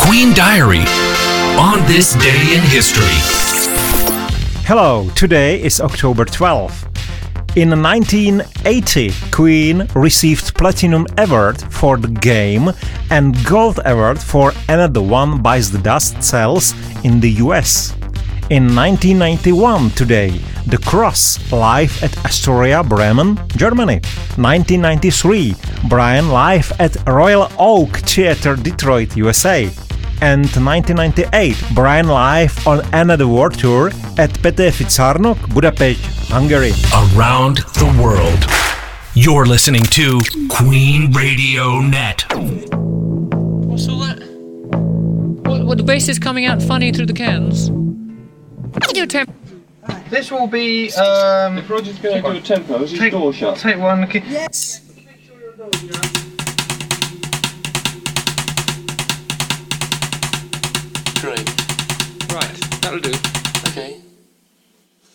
Queen Diary on this day in history. Hello, today is October 12th. In 1980, Queen received Platinum Award for the game and Gold Award for Another One Bites the Dust Cells in the US. In 1991 today, The Cross live at Astoria, Bremen, Germany. 1993, Brian live at Royal Oak Theatre, Detroit, USA. And 1998, Brian live on Another World Tour at Pete Fitzarnok, Budapest, Hungary. Around the world. You're listening to Queen Radio Net. What's all that? What the bass is coming out funny through the cans? Your temp. This will be. The project's going to go to tempo. Is his door shut? Take one. Yes. Great. Right, that'll do.